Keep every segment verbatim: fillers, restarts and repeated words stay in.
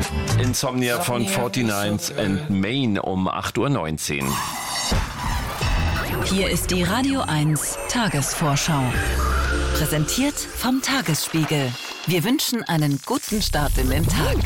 Insomnia von forty-nines and Main um acht Uhr neunzehn. Hier ist die Radio eins Tagesvorschau. Präsentiert vom Tagesspiegel. Wir wünschen einen guten Start in den Tag.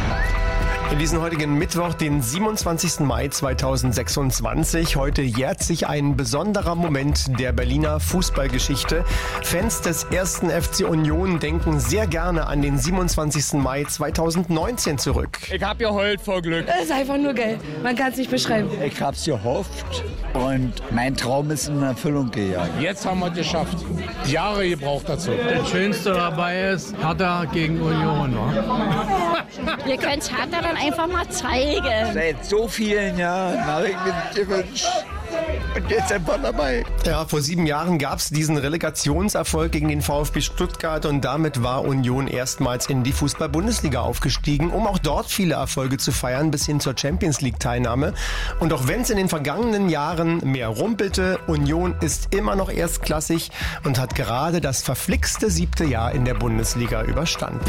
In diesem heutigen Mittwoch, den siebenundzwanzigsten Mai zweitausendsechsundzwanzig. Heute jährt sich ein besonderer Moment der Berliner Fußballgeschichte. Fans des ersten F C Union denken sehr gerne an den siebenundzwanzigsten Mai zweitausendneunzehn zurück. Ich hab geheult vor Glück. Das ist einfach nur geil. Man kann es nicht beschreiben. Ich hab's gehofft und mein Traum ist in Erfüllung gegangen. Jetzt haben wir es geschafft. Jahre gebraucht dazu. Das Schönste dabei ist Hertha gegen Union. Wa? Wir können es Hertha dann einfach mal zeigen. Seit so vielen Jahren habe ich mir das gewünscht. Und jetzt einfach dabei. Ja, vor sieben Jahren gab es diesen Relegationserfolg gegen den VfB Stuttgart und damit war Union erstmals in die Fußball-Bundesliga aufgestiegen, um auch dort viele Erfolge zu feiern, bis hin zur Champions-League-Teilnahme. Und auch wenn es in den vergangenen Jahren mehr rumpelte, Union ist immer noch erstklassig und hat gerade das verflixte siebte Jahr in der Bundesliga überstanden.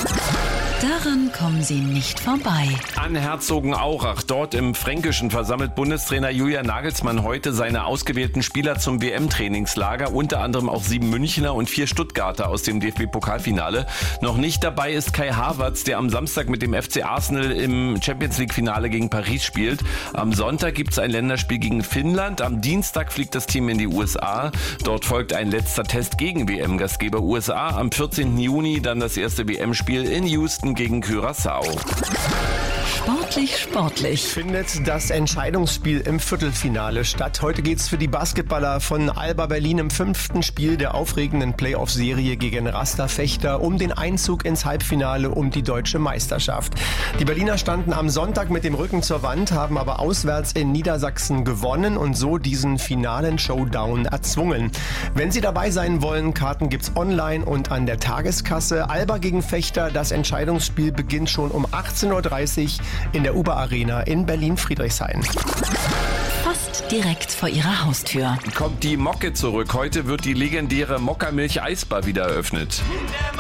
Daran kommen Sie nicht vorbei. An Herzogenaurach, dort im Fränkischen, versammelt Bundestrainer Julian Nagelsmann heute seine ausgewählten Spieler zum W M-Trainingslager, unter anderem auch sieben Münchner und vier Stuttgarter aus dem D F B-Pokalfinale. Noch nicht dabei ist Kai Havertz, der am Samstag mit dem F C Arsenal im Champions-League-Finale gegen Paris spielt. Am Sonntag gibt es ein Länderspiel gegen Finnland. Am Dienstag fliegt das Team in die U S A. Dort folgt ein letzter Test gegen W M-Gastgeber U S A. Am vierzehnten Juni dann das erste W M-Spiel in Houston gegen Curaçao. Sportlich, sportlich. Findet das Entscheidungsspiel im Viertelfinale statt. Heute geht's für die Basketballer von Alba Berlin im fünften Spiel der aufregenden Playoff-Serie gegen Rasta Fechter um den Einzug ins Halbfinale um die deutsche Meisterschaft. Die Berliner standen am Sonntag mit dem Rücken zur Wand, haben aber auswärts in Niedersachsen gewonnen und so diesen finalen Showdown erzwungen. Wenn Sie dabei sein wollen, Karten gibt's online und an der Tageskasse. Alba gegen Fechter, das Entscheidungsspiel beginnt schon um achtzehn Uhr dreißig in der Uber Arena in Berlin-Friedrichshain. Fast direkt vor Ihrer Haustür. Kommt die Mocke zurück. Heute wird die legendäre Mokka-Milch-Eisbar wieder eröffnet.